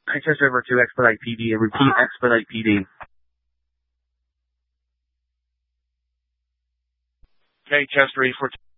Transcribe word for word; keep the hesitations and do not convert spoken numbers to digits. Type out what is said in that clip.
Access over to Expedite P D and repeat Expedite P D. Okay, test three for